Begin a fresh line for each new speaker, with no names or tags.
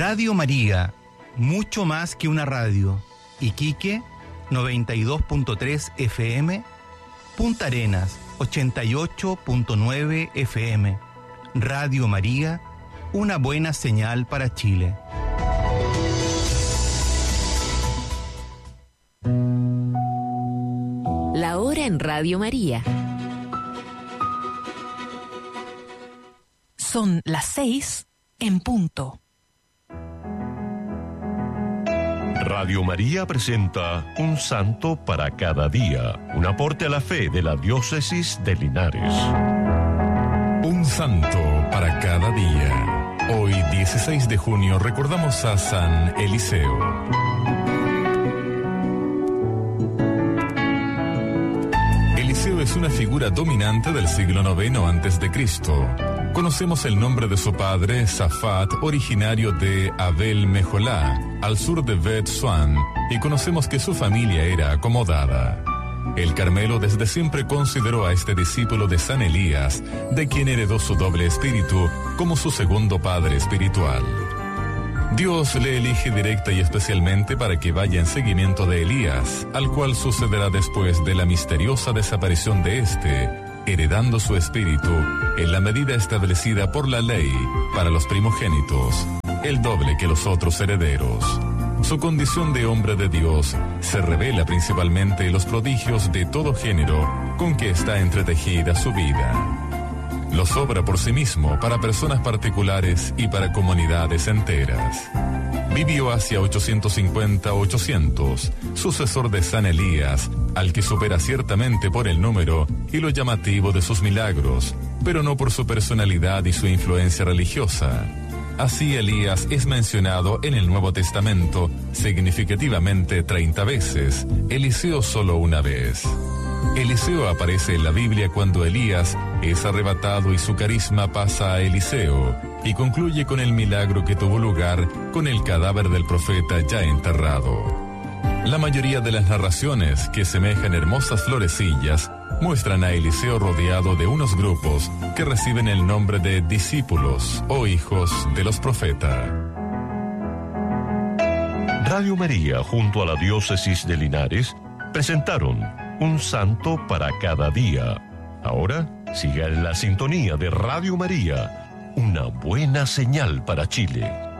Radio María, mucho más que una radio. Iquique, 92.3 FM. Punta Arenas, 88.9 FM. Radio María, una buena señal para Chile.
La hora en Radio María.
Son las 6 en punto.
Radio María presenta Un Santo para cada día, un aporte a la fe de la Diócesis de Linares.
Un Santo para cada día. Hoy, 16 de junio, recordamos a San Eliseo. Eliseo es una figura dominante del siglo IX a.C. Conocemos el nombre de su padre, Safat, originario de Abel Mejolá, al sur de Bet Suan, y conocemos que su familia era acomodada. El Carmelo desde siempre consideró a este discípulo de San Elías, de quien heredó su doble espíritu, como su segundo padre espiritual. Dios le elige directa y especialmente para que vaya en seguimiento de Elías, al cual sucederá después de la misteriosa desaparición de este, heredando su espíritu en la medida establecida por la ley para los primogénitos, el doble que los otros herederos. Su condición de hombre de Dios se revela principalmente en los prodigios de todo género con que está entretejida su vida. Los obra por sí mismo para personas particulares y para comunidades enteras. Vivió hacia 850-800, sucesor de San Elías, al que supera ciertamente por el número y lo llamativo de sus milagros, pero no por su personalidad y su influencia religiosa. Así Elías es mencionado en el Nuevo Testamento significativamente 30 veces, Eliseo solo una vez. Eliseo aparece en la Biblia cuando Elías es arrebatado y su carisma pasa a Eliseo, y concluye con el milagro que tuvo lugar con el cadáver del profeta ya enterrado. La mayoría de las narraciones, que semejan hermosas florecillas, muestran a Eliseo rodeado de unos grupos que reciben el nombre de discípulos o hijos de los profetas.
Radio María, junto a la Diócesis de Linares, presentaron Un Santo para cada día. Ahora, siga en la sintonía de Radio María, una buena señal para Chile.